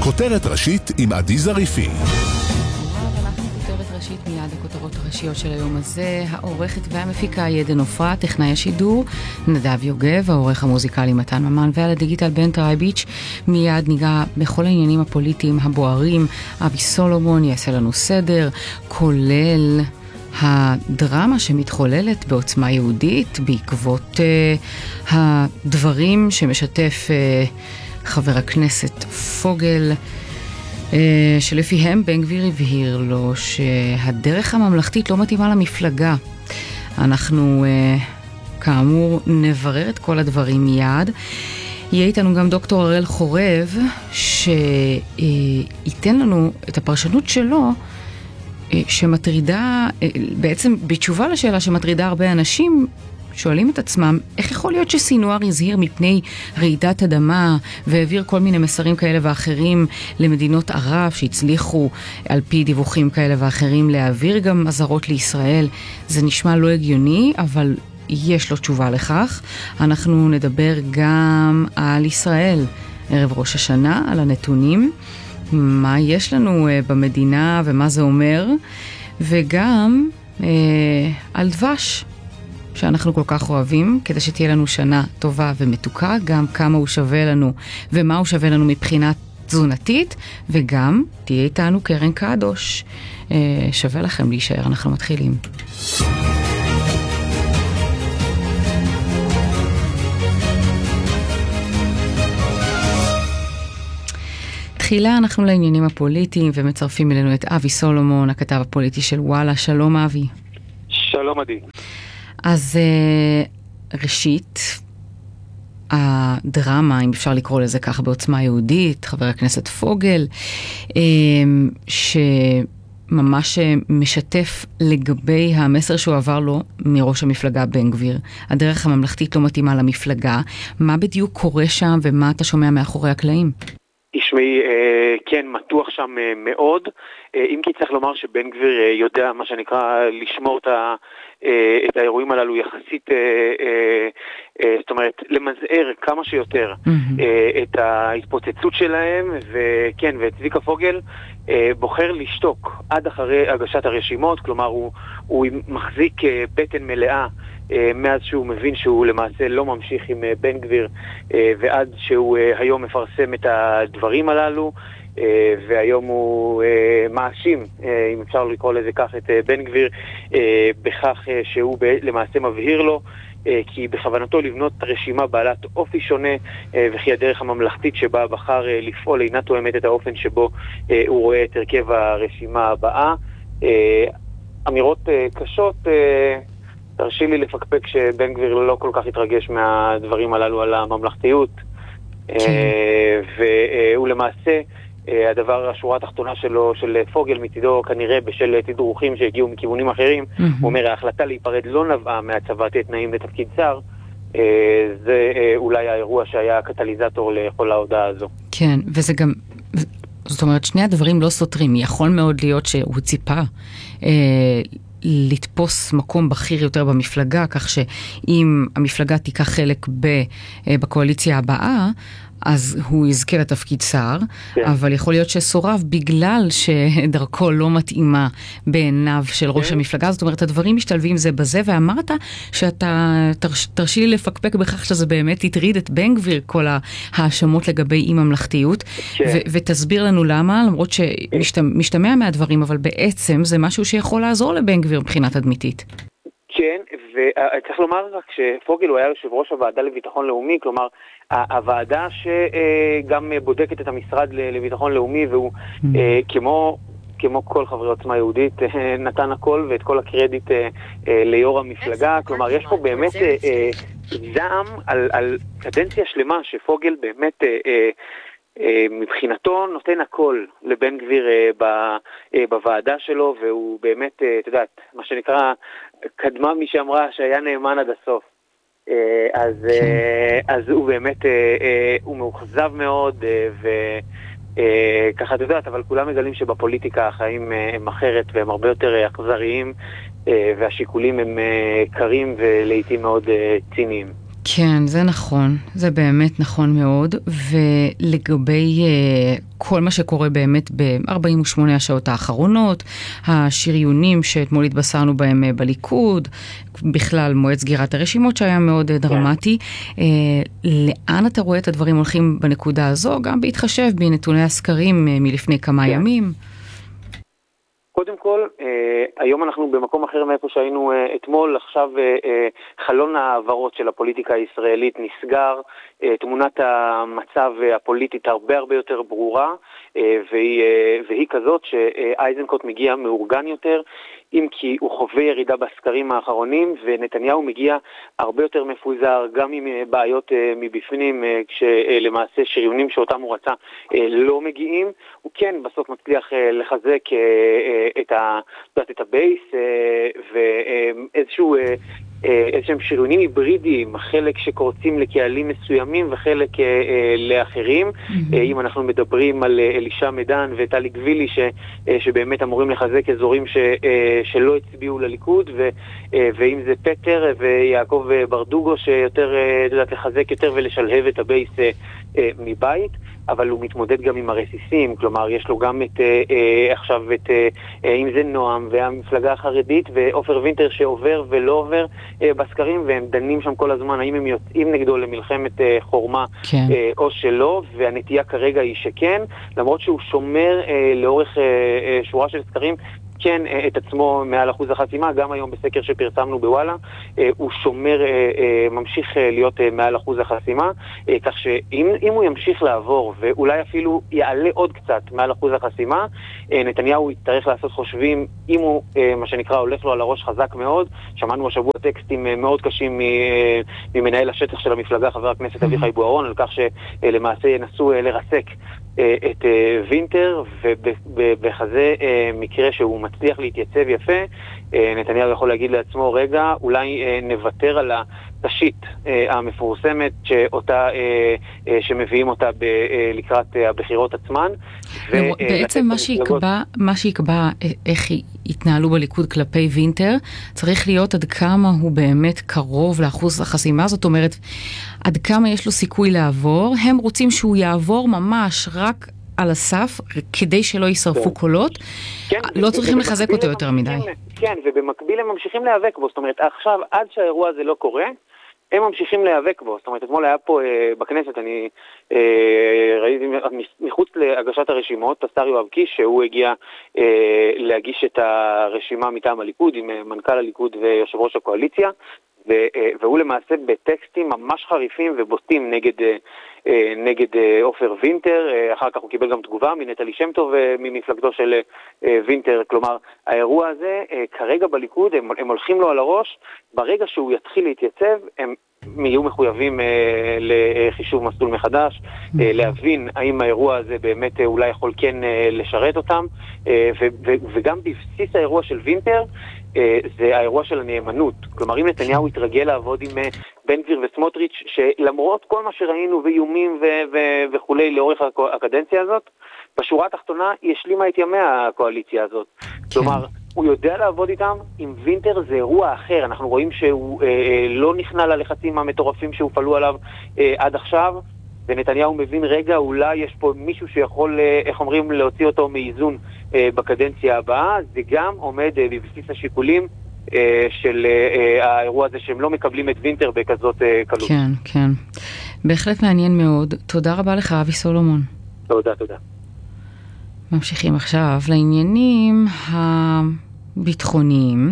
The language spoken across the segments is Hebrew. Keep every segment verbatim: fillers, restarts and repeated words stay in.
כותרת ראשית עם עדי זריפי. ראשית מיד הכותרות הראשיות של היום הזה, העורכת והמפיקה ידן עופרה, טכנאי השידור נדב יוגב, העורך המוזיקלי מתן ממן, ועל הדיגיטל בן טרייביץ'. מיד ניגע בכל העניינים הפוליטיים הבוערים. אבי סולומון יעשה לנו סדר, כולל הדרמה שמתחוללת בעוצמה יהודית בעקבות uh, הדברים שמשתף uh, חבר הכנסת פוגל, שלפיהם בן גביר הבהיר לו שהדרך הממלכתית לא מתאימה למפלגה. אנחנו כאמור נברר את כל הדברים מיד. יהיה איתנו גם דוקטור הראל חורב שייתן לנו את הפרשנות שלו שמטרידה, בעצם בתשובה לשאלה שמטרידה הרבה אנשים, שואלים את עצמם, איך יכול להיות שסינואר הזהיר מפני רעידת אדמה והעביר כל מיני מסרים כאלה ואחרים למדינות ערב שהצליחו על פי דיווחים כאלה ואחרים להעביר גם אזהרות לישראל? זה נשמע לא הגיוני, אבל יש לו תשובה לכך. אנחנו נדבר גם על ישראל, ערב ראש השנה, על הנתונים, מה יש לנו במדינה ומה זה אומר, וגם אה, על דבש שאנחנו כל כך אוהבים, כדי שתהיה לנו שנה טובה ומתוקה, גם כמה הוא שווה לנו ומה הוא שווה לנו מבחינה תזונתית, וגם תהיה איתנו קרן קדוש. אה, שווה לכם להישאר, אנחנו מתחילים. תחילה אנחנו לעניינים הפוליטיים, ומצרפים אלינו את אבי סולומון, הכתב הפוליטי של וואלה. שלום אבי. שלום עדי. אז ראשית, הדרמה, אם אפשר לקרוא לזה ככה בעוצמה יהודית, חבר הכנסת פוגל, שממש משתף לגבי המסר שהוא עבר לו מראש המפלגה בן גביר. הדרך הממלכתית לא מתאימה למפלגה. מה בדיוק קורה שם ומה אתה שומע מאחורי הקלעים? תשמעי, כן, מתוח שם מאוד, אם כי צריך לומר שבן גביר יודע מה שנקרא לשמור את ה... את האירועים הללו יחסית, זאת אומרת, למזער כמה שיותר את ההתפוצצות שלהם, וכן, וצביקה פוגל בוחר לשתוק עד אחרי הגשת הרשימות, כלומר הוא, הוא מחזיק בטן מלאה מאז שהוא מבין שהוא למעשה לא ממשיך עם בן גביר, ועד שהוא היום מפרסם את הדברים הללו, והיום הוא מאשים, אם אפשר לקרוא לזה כך, את בן גביר בכך שהוא למעשה מבהיר לו כי בכוונתו לבנות רשימה בעלת אופי שונה, וכי הדרך הממלכתית שבה בחר לפעול אינה תואמת את האופן שבו הוא רואה את הרכב הרשימה הבאה. אמירות קשות, תרשי לי לפקפק שבן גביר לא כל כך התרגש מהדברים הללו על הממלכתיות, והוא למעשה הדבר, השורה התחתונה שלו, של פוגל מצידו, כנראה בשל תדרוכים שהגיעו מכיוונים אחרים, mm-hmm. הוא אומר, ההחלטה להיפרד לא נבעה מהצבת תנאים לתפקיד שר, זה אולי האירוע שהיה קטליזטור לכל ההודעה הזו. כן, וזה גם, זאת אומרת, שני הדברים לא סותרים. יכול מאוד להיות שהוא ציפה אה, לתפוס מקום בכיר יותר במפלגה, כך שאם המפלגה תיקח חלק בקואליציה הבאה, אז הוא יזכה לתפקיד שר, כן. אבל יכול להיות שסורב בגלל שדרכו לא מתאימה בעיניו של ראש כן. המפלגה. זאת אומרת, הדברים משתלבים זה בזה, ואמרת שאתה תרש, תרשי לי לפקפק בכך שזה באמת יטריד את בן גביר, כל ההאשמות לגבי אי ממלכתיות, כן. ו- ותסביר לנו למה, למרות שמשתמע מהדברים, אבל בעצם זה משהו שיכול לעזור לבן גביר מבחינת הדמיתית. כן, וצריך לומר רק שפוגל הוא היה יושב ראש הוועדה לביטחון לאומי, כלומר, הוועדה שגם בודקת את המשרד לביטחון לאומי, והוא כמו, כמו כל חברי עוצמה יהודית נתן הכל ואת כל הקרדיט ליו"ר המפלגה, כלומר, יש פה באמת זעם על, על קדנציה שלמה שפוגל באמת מבחינתו נותן הכל לבן גביר בוועדה שלו, והוא באמת, אתה יודעת, מה שנקרא, קדמה מי שאמרה שהיה נאמן עד הסוף. אז, אז הוא באמת, הוא מאוכזב מאוד, וככה, אתה יודעת, אבל כולם מגלים שבפוליטיקה החיים הם אחרת, והם הרבה יותר אכזריים, והשיקולים הם קרים ולעיתים מאוד ציניים. כן, זה נכון, זה באמת נכון מאוד, ולגבי uh, כל מה שקורה באמת ב-ארבעים ושמונה השעות האחרונות, השריונים שאתמול התבשרנו בהם uh, בליכוד, בכלל מועד סגירת הרשימות שהיה מאוד uh, דרמטי, uh, לאן אתה רואה את הדברים הולכים בנקודה הזו, גם בהתחשב בנתוני הסקרים uh, מלפני כמה כן. ימים? קודם כל, אה, היום אנחנו במקום אחר מאיפה שהיינו אה, אתמול, עכשיו אה, אה, חלון העברות של הפוליטיקה הישראלית נסגר, אה, תמונת המצב הפוליטית הרבה הרבה יותר ברורה, אה, והיא, אה, והיא כזאת שאייזנקוט מגיע מאורגן יותר, אם כי הוא חווה ירידה בסקרים האחרונים, ונתניהו מגיע הרבה יותר מפוזר, גם עם בעיות אה, מבפנים, אה, כשלמעשה שריונים שאותם הוא רצה אה, לא מגיעים, הוא כן בסוף מצליח אה, לחזק אה, את ה, את הבייס ואיזשהו איזשהם שריונים היברידיים, חלק שקורצים לקהלים מסוימים וחלק לאחרים. אם אנחנו מדברים על אלישע מדן וטלי גבילי שבאמת אמורים לחזק אזורים שלא הצביעו לליכוד, ואם זה פטר ויעקב ברדוגו שיותר לחזק יותר ולשלהב את הבייס מבית. אבל הוא מתמודד גם עם הרסיסים, כלומר יש לו גם את אה, אה, עכשיו את אה, אה, אם זה נועם והמפלגה החרדית ואופר וינטר שעובר ולא עובר אה, בסקרים, והם דנים שם כל הזמן האם הם יוצאים נגדו למלחמת אה, חורמה כן. אה, או שלא, והנטייה כרגע היא שכן, למרות שהוא שומר אה, לאורך אה, אה, שורה של סקרים כן את עצמו מעל אחוז החסימה, גם היום בסקר שפרסמנו בוואלה, הוא שומר, ממשיך להיות מעל אחוז החסימה, כך שאם הוא ימשיך לעבור, ואולי אפילו יעלה עוד קצת מעל אחוז החסימה, נתניהו יצטרך לעשות חושבים, אם הוא, מה שנקרא, הולך לו על הראש חזק מאוד. שמענו השבוע טקסטים מאוד קשים ממנהל השטח של המפלגה, חבר הכנסת אביחי בוארון, על כך שלמעשה ינסו לרסק את וינטר, ובכזה מקרה שהוא מצליח להתייצב יפה, נתניהו יכול להגיד לעצמו, רגע, אולי נוותר על התשית המפורסמת שאותה, שמביאים אותה לקראת הבחירות עצמן. בעצם מה שיקבע, מה שיקבע איך יתנהלו בליכוד כלפי וינטר, צריך להיות עד כמה הוא באמת קרוב לאחוז החסימה, זאת אומרת, עד כמה יש לו סיכוי לעבור. הם רוצים שהוא יעבור ממש רק על הסף, כדי שלא יישרפו קולות. לא צריכים לחזק אותו יותר מדי. כן, ובמקביל הם ממשיכים להיאבק בו. זאת אומרת, עכשיו, עד שהאירוע הזה לא קורה, הם ממשיכים להיאבק בו. זאת אומרת, אתמול היה פה אה, בכנסת, אני אה, ראיתי מחוץ להגשת הרשימות, השר יואב קיש, שהוא הגיע אה, להגיש את הרשימה מטעם הליכוד, עם אה, מנכ"ל הליכוד ויושב ראש הקואליציה, ו, אה, והוא למעשה בטקסטים ממש חריפים ובוטים נגד, אה, נגד אה, אופר וינטר. אה, אחר כך הוא קיבל גם תגובה מנטלי שם טוב אה, ממפלגתו של אה, וינטר. כלומר, האירוע הזה אה, כרגע בליכוד, הם, הם הולכים לו על הראש. ברגע שהוא יתחיל להתייצב, הם יהיו מחויבים אה, לחישוב מסלול מחדש, אה, להבין האם האירוע הזה באמת אה, אולי יכול כן אה, לשרת אותם, אה, ו- ו- וגם בבסיס האירוע של וינטר, אה, זה האירוע של הנאמנות. כלומר, אם נתניהו יתרגל לעבוד עם אה, בן גביר וסמוטריץ', שלמרות כל מה שראינו ואיומים ו- ו- וכולי לאורך הקדנציה הזאת, בשורה התחתונה היא השלימה את ימי הקואליציה הזאת. כלומר, הוא יודע לעבוד איתם. עם וינטר זה אירוע אחר, אנחנו רואים שהוא אה, לא נכנע ללחצים המטורפים שהופעלו עליו אה, עד עכשיו, ונתניהו מבין, רגע, אולי יש פה מישהו שיכול, אה, איך אומרים, להוציא אותו מאיזון אה, בקדנציה הבאה. זה גם עומד אה, בבסיס השיקולים אה, של אה, האירוע הזה, שהם לא מקבלים את וינטר בכזאת אה, קלות. כן, כן. בהחלט מעניין מאוד. תודה רבה לך, אבי סולומון. תודה, תודה. ממשיכים עכשיו לעניינים הביטחוניים,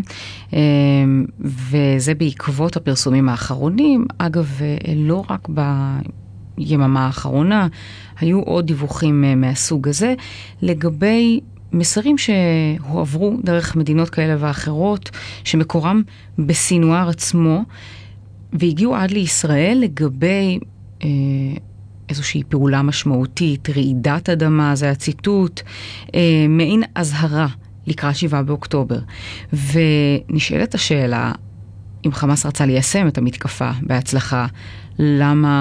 וזה בעקבות הפרסומים האחרונים. אגב, לא רק ביממה האחרונה, היו עוד דיווחים מהסוג הזה, לגבי מסרים שהועברו דרך מדינות כאלה ואחרות, שמקורם בסינואר עצמו, והגיעו עד לישראל לגבי איזושהי פעולה משמעותית, רעידת אדמה, זה הציטוט, אה, מעין הזהרה לקראת שבעה באוקטובר. ונשאלת השאלה, אם חמאס רצה ליישם את המתקפה בהצלחה, למה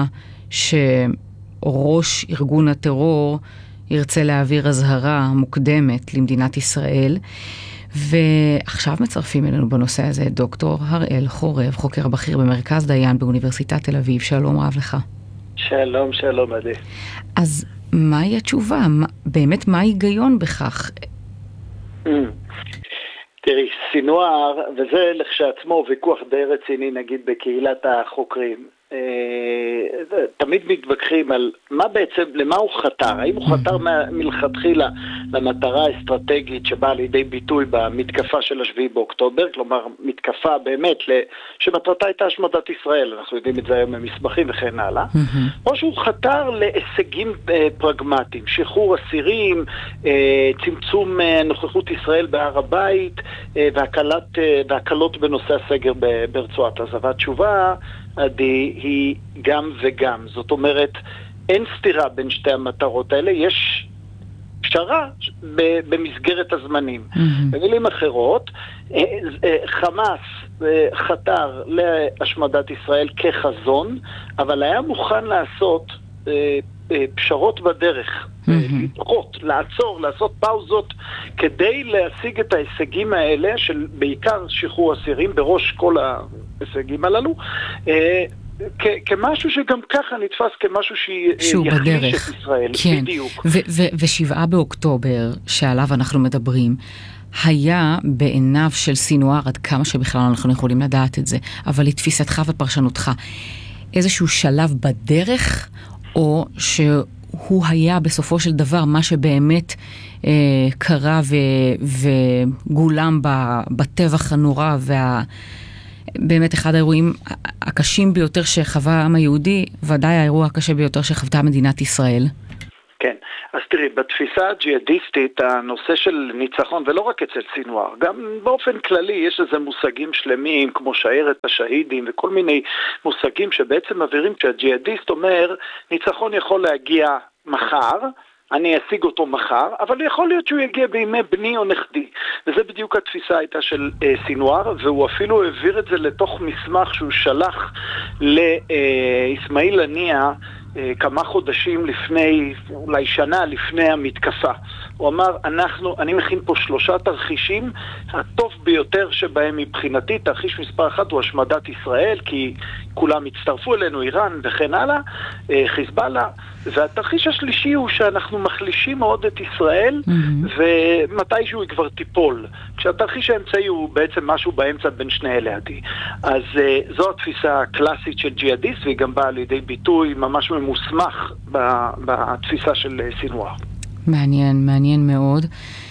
שראש ארגון הטרור ירצה להעביר הזהרה מוקדמת למדינת ישראל? ועכשיו מצרפים אלינו בנושא הזה דוקטור הראל חורב, חוקר בכיר במרכז דיין באוניברסיטת תל אביב. שלום רב לך. שלום, שלום עדי. אז מהי התשובה? מה, באמת מה ההיגיון בכך? תראי, סינואר, וזה לכשעצמו ויכוח די רציני נגיד בקהילת החוקרים, תמיד מתווכחים על מה בעצם, למה הוא חתר, האם הוא חתר מלכתחילה למטרה האסטרטגית שבאה לידי ביטוי במתקפה של השביעי באוקטובר, כלומר מתקפה באמת שמטרתה הייתה השמדת ישראל, אנחנו יודעים את זה היום ממסמכים וכן הלאה, או שהוא חתר להישגים פרגמטיים, שחרור אסירים, צמצום נוכחות ישראל בהר הבית והקלות בנושא הסגר ברצועת עזה. והתשובה עדי היא גם וגם, זאת אומרת אין סתירה בין שתי המטרות האלה, יש פשרה במסגרת הזמנים. במילים אחרות, חמאס חתר להשמדת ישראל כחזון, אבל היה מוכן לעשות פשרות בדרך, לדחות, לעצור, לעשות פאוזות כדי להשיג את ההישגים האלה של בעיקר שחרור אסירים בראש כל ההישגים הללו, כמשהו שגם ככה נתפס כמשהו שיחליש את ישראל. כן. בדיוק. ושבעה באוקטובר שעליו אנחנו מדברים היה בעיניו של סינואר, עד כמה שבכלל אנחנו יכולים לדעת את זה, אבל לתפיסתך ופרשנותך איזשהו שלב בדרך, או שהוא היה בסופו של דבר מה שבאמת אה, קרה ו- וגולם בטבח הנורא, ובאמת אחד האירועים הקשים ביותר שחווה העם היהודי, ודאי האירוע הקשה ביותר שחוותה מדינת ישראל. כן, אז תראי, בתפיסה הג'יהאדיסטית הנושא של ניצחון, ולא רק אצל סינואר, גם באופן כללי יש איזה מושגים שלמים כמו שיירת השהידים וכל מיני מושגים שבעצם מבהירים שהג'יהאדיסט אומר ניצחון יכול להגיע מחר, אני אשיג אותו מחר, אבל יכול להיות שהוא יגיע בימי בני או נכדי. וזה בדיוק התפיסה הייתה של אה, סינואר, והוא אפילו העביר את זה לתוך מסמך שהוא שלח לאסמאעיל הנייה כמה חודשים לפני, אולי שנה לפני המתקפה. הוא אמר, אנחנו, אני מכין פה שלושה תרחישים, הטוב ביותר שבהם מבחינתי, תרחיש מספר אחת הוא השמדת ישראל, כי כולם הצטרפו אלינו, איראן וכן הלאה, חיזבאללה, והתרחיש השלישי הוא שאנחנו מחלישים מאוד את ישראל, mm-hmm. ומתישהו היא כבר טיפול. כשהתרחיש האמצעי הוא בעצם משהו באמצע בין שני אלה. אז uh, זו התפיסה הקלאסית של ג'יהאדיסט, והיא גם באה לידי ביטוי ממש ממוסמך בתפיסה של סינואר. מעניין, מעניין מאוד.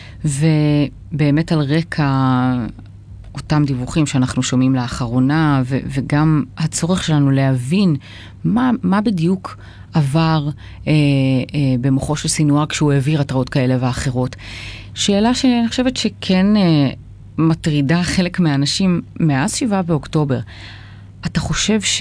ובאמת על רקע אותם דיווחים שאנחנו שומעים לאחרונה, ו- וגם הצורך שלנו להבין מה, מה בדיוק עבר אה, אה, במוחו של סינואר כשהוא העביר התראות כאלה ואחרות. שאלה שאני חושבת שכן אה, מטרידה חלק מהאנשים מאז שבעה באוקטובר. אתה חושב ש...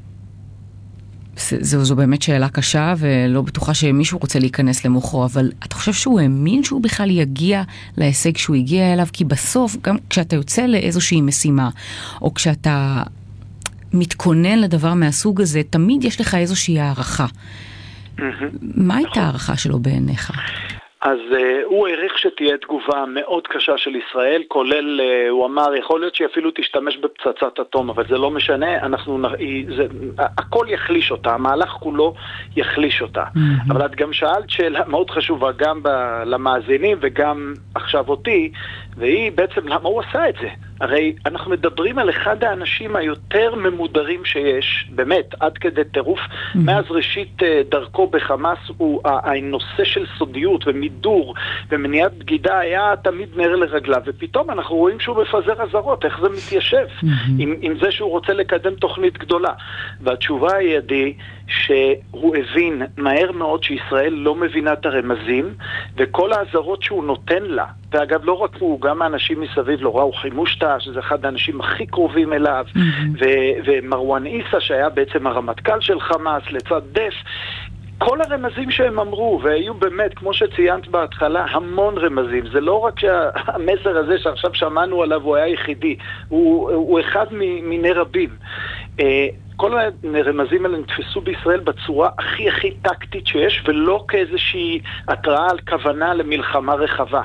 זו, זו באמת שאלה קשה ולא בטוחה שמישהו רוצה להיכנס למוחו, אבל אתה חושב שהוא האמין שהוא בכלל יגיע להישג שהוא הגיע אליו? כי בסוף, גם כשאתה יוצא לאיזושהי משימה, או כשאתה מתכונן לדבר מהסוג הזה, תמיד יש לך איזושהי הערכה. מה הייתה הערכה שלו בעיניך? אז uh, הוא העריך שתהיה תגובה מאוד קשה של ישראל, כולל, uh, הוא אמר, יכול להיות שאפילו תשתמש בפצצת אטום, אבל זה לא משנה, אנחנו נראי, זה, הכל יחליש אותה, המהלך כולו יחליש אותה. Mm-hmm. אבל את גם שאלת שאלה מאוד חשובה גם ב- למאזינים וגם עכשיו אותי, והיא בעצם למה הוא עשה את זה. הרי אנחנו מדברים על אחד האנשים היותר ממודרים שיש, באמת, עד כדי טירוף, mm-hmm. מאז ראשית דרכו בחמאס, הוא הנושא של סודיות ומידור ומניעת בגידה היה תמיד נר לרגליו, ופתאום אנחנו רואים שהוא מפזר אזהרות, איך זה מתיישב mm-hmm. עם, עם זה שהוא רוצה לקדם תוכנית גדולה. והתשובה היא ידי שהוא הבין מהר מאוד שישראל לא מבינה את הרמזים, וכל האזהרות שהוא נותן לה, ואגב לא רק הוא, גם האנשים מסביב לא ראו, חימושתה, שזה אחד האנשים הכי קרובים אליו, mm-hmm. ו- ומרואן איסה, שהיה בעצם הרמטכ"ל של חמאס, לצד דף, כל הרמזים שהם אמרו, והיו באמת, כמו שציינת בהתחלה, המון רמזים. זה לא רק שהמסר הזה שעכשיו שמענו עליו הוא היה יחידי, הוא, הוא אחד מיני רבים. כל הרמזים האלה נתפסו בישראל בצורה הכי הכי טקטית שיש, ולא כאיזושהי התראה על כוונה למלחמה רחבה.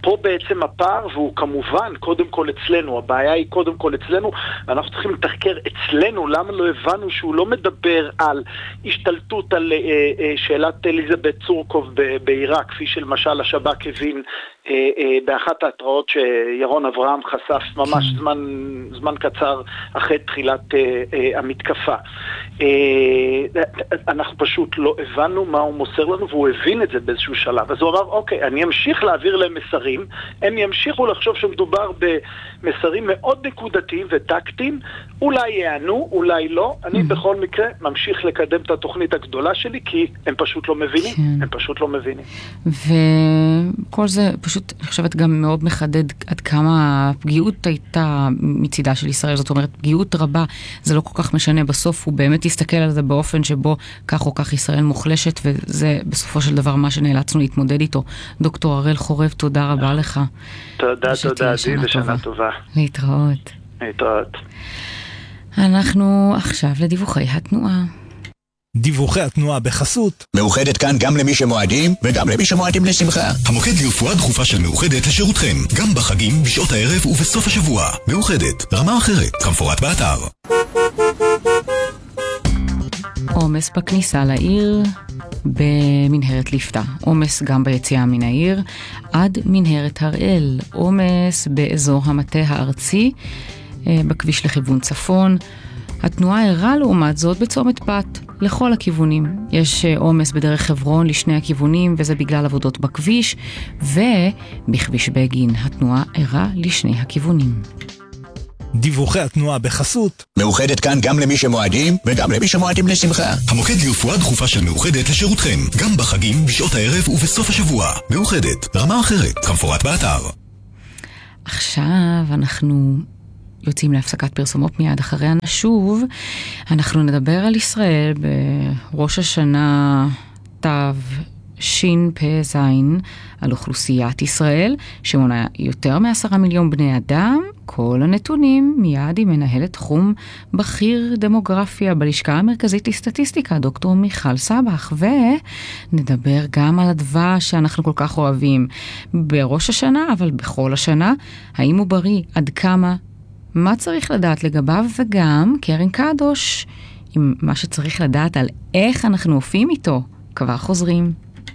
פה בעצם הפער, והוא כמובן קודם כל אצלנו, הבעיה היא קודם כל אצלנו, ואנחנו צריכים לתחקר אצלנו, למה לא הבנו שהוא לא מדבר על השתלטות על אה, אה, שאלת אליזבת צורקוב ב- בעיראק, כפי שלמשל השב"כ הבין אה, אה, באחת ההתראות שירון אברהם חשף ממש זמן, זמן קצר אחרי תחילת אה, אה, המתקפה. אה, אנחנו פשוט לא הבנו מה הוא מוסר לנו, והוא הבין את זה באיזשהו שלב. אז הוא אמר, אוקיי, אני אמשיך להעביר להם מסרים, הם ימשיכו לחשוב שמדובר במסרים מאוד נקודתיים וטקטיים, אולי יענו, אולי לא, אני בכל מקרה ממשיך לקדם את התוכנית הגדולה שלי, כי הם פשוט לא מבינים, הם פשוט לא מבינים. וכל זה פשוט, אני חושבת, גם מאוד מחדד עד כמה הפגיעות הייתה מצידה של ישראל, זאת אומרת, פגיעות רבה, זה לא כל כך משנה, בסוף הוא באמת יסתכל על זה באופן שבו כך או כך ישראל מוחלשת, וזה בסופו של דבר מה שנאלצנו להתמודד איתו. דוקטור הראל חורב, תודה רבה לך. תודה, תודה, עדי, ושנה טובה. להתראות. להתראות. אנחנו עכשיו לדיווחי התנועה. דיווחי התנועה בחסות מאוחדת כאן גם למי שמועדים וגם למי שמועדים לשמחה. המוקד לרפואה דחופה של מאוחדת לשירותכם, גם בחגים, בשעות הערב ובסוף השבוע. מאוחדת, רמה אחרת, כמפורט באתר. עומס בכניסה לעיר במנהרת ליפתא, עומס גם ביציאה מן העיר עד מנהרת הראל, עומס באזור המטה הארצי בכביש לכיוון צפון. התנועה ערה לעומת זאת בצומת פת לכל הכיוונים. יש עומס בדרך חברון לשני הכיוונים, וזה בגלל עבודות בכביש, ובכביש בגין התנועה ערה לשני הכיוונים. דיווחי התנועה בחסות מאוחדת כאן גם למי שמועדים וגם למי שמועדים לשמחה. המוקד לרפואה דחופה של מאוחדת לשירותכם, גם בחגים, בשעות הערב ובסוף השבוע. מאוחדת, רמה אחרת, כמפורט באתר. עכשיו אנחנו יוצאים להפסקת פרסומות, מיד אחריה נשוב. אנחנו נדבר על ישראל בראש השנה תו שין פה זין, על אוכלוסיית ישראל שמונה יותר מעשרה מיליון בני אדם. כל הנתונים מיד עם מנהלת תחום בכיר דמוגרפיה בלשכה המרכזית לסטטיסטיקה, דוקטור מיכל סבח, ונדבר גם על הדבש שאנחנו כל כך אוהבים בראש השנה, אבל בכל השנה, האם הוא בריא, עד כמה, מה צריך לדעת לגביו, וגם קרן קדוש עם מה שצריך לדעת על איך אנחנו אופים איתו. כבר חוזרים.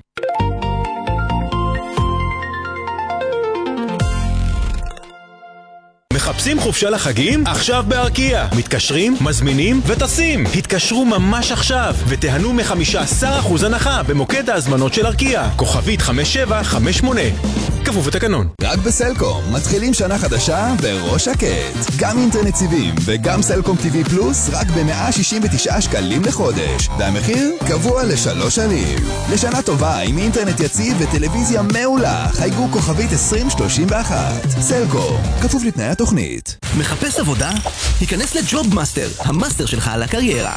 מחפשים חופשה לחגים? עכשיו בארקיע. מתקשרים, מזמינים וטסים. התקשרו ממש עכשיו ותיהנו מ-חמישה עשר אחוז הנחה במוקד ההזמנות של ארקיע. כוכבית חמש שבע חמש שמונה. כפוף לתקנון. רק בסלקום מתחילים שנה חדשה בראש שקט. גם אינטרנט סיבים וגם סלקום טיווי פלוס רק ב-מאה שישים ותשעה שקלים לחודש. והמחיר קבוע לשלוש שנים. לשנה טובה עם אינטרנט יציב וטלוויזיה מעולה. חייגו כוכבית עשרים שלושים ואחת. סלקום, כפוף לתנאי התוכנית. מחפש עבודה? היכנס לג'וב מאסטר, המאסטר שלך על הקריירה.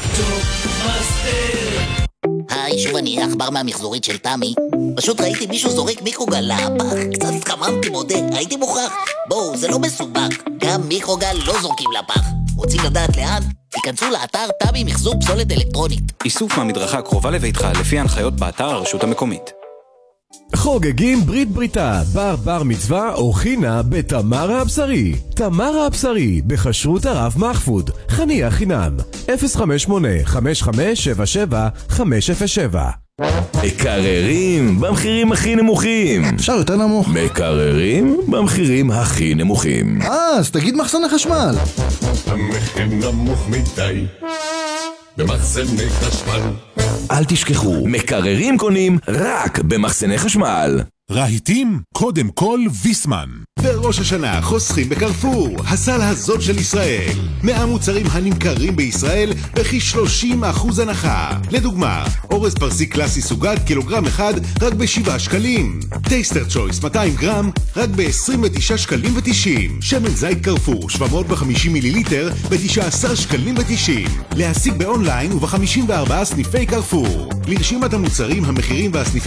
היי, שוב אני עכבר מהמחזורית של תמי. פשוט ראיתי מישהו זורק מיקרוגל לפח, קצת התקממתי, מודה, הייתי מוכרח. בואו, זה לא מסובך, גם מיקרוגל לא זורקים לפח. רוצים לדעת לאן? תיכנסו לאתר תמי מחזור פסולת אלקטרונית. איסוף מהמדרכה הקרובה לביתך לפי ההנחיות באתר הרשות המקומית. חוגגים ברית בריתה, בר בר מצווה או חינה בתמרה הבשרי. תמרה הבשרי, בכשרות הרב מחפוד, חניה חינם, אפס חמש שמונה חמש חמש שבע שבע חמש אפס שבע. מקררים במחירים הכי נמוכים. אפשר יותר נמוך. מקררים במחירים הכי נמוכים. אה, אז תגיד מחסני חשמל. המחיר נמוך מדי במחסני חשמל. אל תשכחו, מקררים קונים רק במחסני חשמל. רהיטים, קודם כל ויסמן. בראש השנה חוסכים בקרפור, הסל הזול של ישראל. מאה מוצרים הנמכרים בישראל בכ-שלושים אחוז הנחה. לדוגמה, אורז פרסי קלאסי סוגת קילוגרם אחד רק ב-שבעה שקלים. טייסטר צ'ויס מאתיים גרם רק ב-עשרים ותשעה שקלים ותשעים. שמן זית קרפור שבע מאות וחמישים מיליליטר ב-תשעה עשר שקלים ותשעים. להשיג באונליין וב-חמישים וארבעה סניפי קרפור. לרשימת המוצרים, המחירים והסניפים